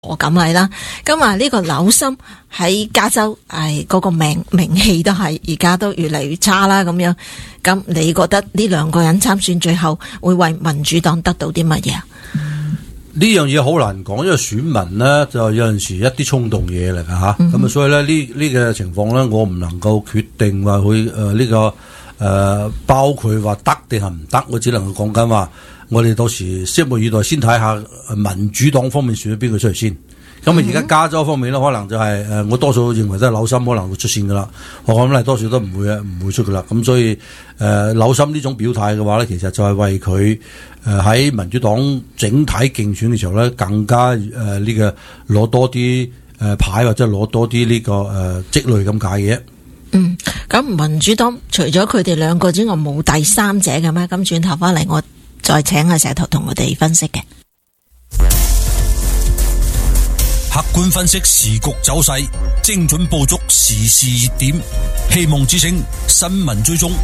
何錦麗啦。咁啊呢個紐森喺加州嗰個名氣都係而家都越嚟越差啦咁樣。咁你覺得呢兩個人參選最後會為民主黨得到啲乜嘢？ 呢樣嘢好難講，因為選民呢就有陣時一啲衝動嘢嚟㗎吓，咁所以咧呢個情況咧，我唔能夠決定話佢呢個包括話得定係唔得，我只能夠講緊話，我哋到時拭目以待，先睇下民主黨方面選咗邊個出嚟先。咁而家加州方面咧，可能就係我多數認為都係紐森可能會出線噶啦，何錦麗多數都唔會出噶啦。咁所以紐森呢種表態嘅話咧，其實就係為佢喺民主黨整體競選嘅時候咧，更加呢個攞多啲牌或者攞多啲呢個積累咁解嘅。 咁民主黨除咗佢哋兩個之外，冇第三者嘅咩？咁轉頭翻嚟，我再請阿石頭同我哋分析嘅。 客觀分析時局走勢，精準捕捉時事熱點，希望之聲新聞追蹤。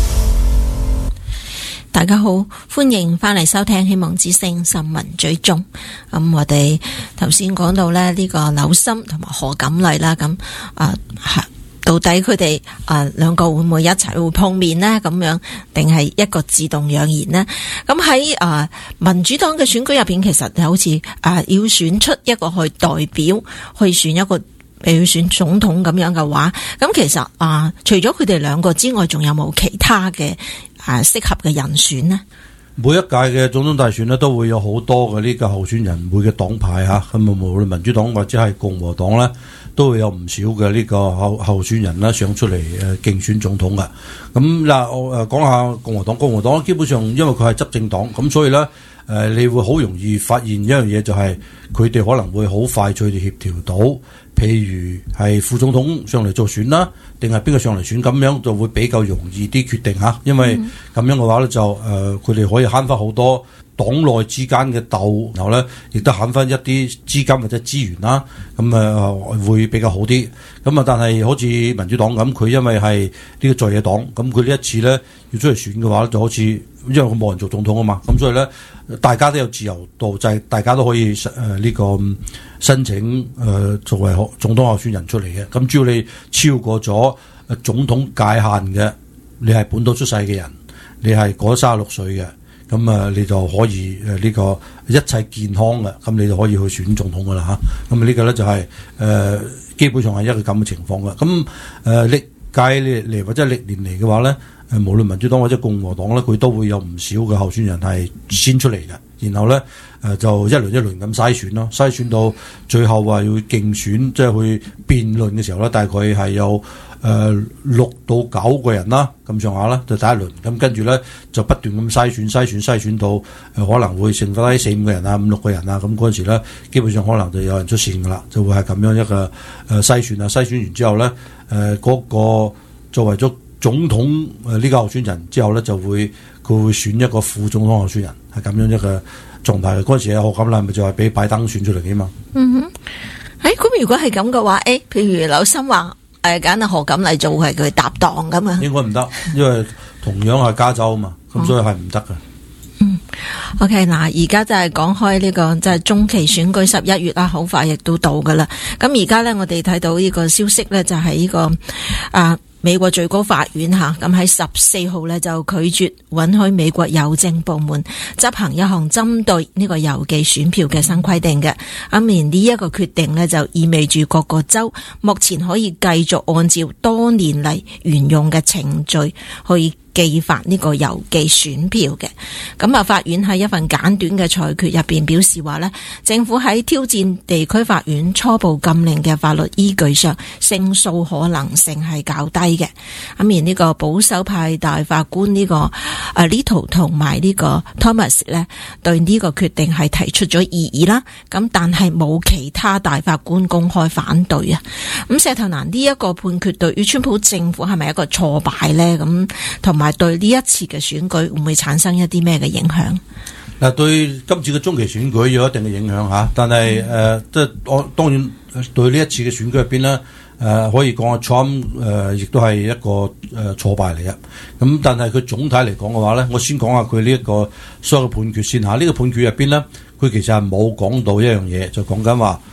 大家好，歡迎翻嚟收聽希望之聲新聞追蹤。咁我哋頭先講到咧呢個紐森同埋何錦麗啦，咁到底佢哋兩個會唔會一齊會碰面呢？咁樣定係一個自動揚言呢？咁喺民主黨嘅選舉入邊，其實好似要選出一個去代表去選一個要選總統咁樣嘅話，咁其實除咗佢哋兩個之外，仲有冇其他嘅適合嘅人選呢？ 每一屆嘅總統大選呢，都會有好多嘅呢個候選人，每個黨派吓，咁無論民主黨或者係共和黨咧，都會有唔少嘅呢個候選人啦上出嚟競選總統嘅。咁嗱，我講下共和黨基本上因為佢係執政黨，咁所以咧你會好容易發現一樣嘢，就係佢哋可能會好快脆地協調到，譬如係副總統上嚟做選啦，定係邊個上嚟選，咁樣就會比較容易啲決定吓，因為咁樣嘅話咧就佢哋可以慳翻好多黨內之間嘅鬥，然後咧亦都慳翻一啲資金或者資源啦，咁會比較好啲。咁但係好似民主黨咁，佢因為係呢個在野黨，咁佢呢一次咧要出嚟選嘅話，就好似因為佢冇人做總統啊嘛，咁所以咧大家都有自由度，就係大家都可以呢個申請作為總統候選人出嚟嘅。咁只要你超過咗總統界限嘅，你係本土出世嘅人，你係過咗36歲嘅。咁你就可以呢個一切健康嘅，咁你就可以去選總統噶啦吓。咁呢個咧就係基本上係一個咁嘅情況嘅。咁歷屆嚟或者歷年嚟嘅話咧，無論民主黨或者共和黨咧，佢都會有唔少嘅候選人係先出嚟嘅，然後咧就一輪一輪咁篩選咯，篩選到最後話要競選，即係去辯論嘅時候咧，大概係有6到9個人啦，咁上下啦，就第一輪。咁跟住咧就不斷咁篩選到可能會剩翻啲4-5個人啊，5-6個人啊，咁嗰陣時咧基本上可能就有人出線噶啦，就會係咁樣一個篩選啊，篩選完之後咧嗰個作為咗總統呢個候選人之後咧，佢會選一個副總統候選人，係咁樣一個狀態。嗰陣時何錦麗咪就係俾拜登選出嚟嘅嘛。 咁如果係咁嘅話，譬如紐森話揀阿何錦麗做係佢搭檔咁啊， 應該唔得，因為同樣係加州啊嘛，咁所以係唔得嘅。 OK， 嗱，而家就係講開呢個就係中期選舉11月啦，好快亦都到噶啦。咁而家咧，我哋睇到呢個消息咧，就係呢個美國最高法院咁喺14號咧就拒絕允許美國郵政部門執行一項針對呢個郵寄選票嘅新規定嘅。咁而呢一個決定咧就意味住各個州目前可以繼續按照多年嚟沿用嘅程序去寄發呢個郵寄選票嘅。咁法院喺一份簡短嘅裁決入邊表示話呢，政府喺挑戰地區法院初步禁令嘅法律依據上，勝訴可能性係較低嘅。咁而呢個保守派大法官呢個Alito 同埋呢個 Thomas 呢，對呢個決定係提出咗異議啦。咁但係冇其他大法官公開反對啊。咁石頭男，呢一個判決對於川普政府係咪一個挫敗呢？咁同埋對呢一次嘅選舉會唔會產生一啲咩嘅影響？ 嗱，對今次嘅中期選舉有一定嘅影響吓，但係即係我當然對呢一次嘅選舉入邊咧，可以講阿 Trump 亦都係一個挫敗嚟嘅。咁但係佢總體嚟講嘅話咧，我先講下佢呢一個所有嘅判決先吓。呢個判決入邊咧， 佢其實係冇講到一樣嘢，就講緊話